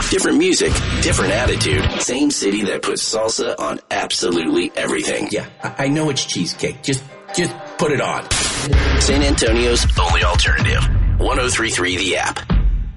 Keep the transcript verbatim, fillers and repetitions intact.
Different music, different attitude. Same city that puts salsa on absolutely everything. Yeah, I I know it's cheesecake. Just, just put it on. San Antonio's only alternative. one oh three point three The App.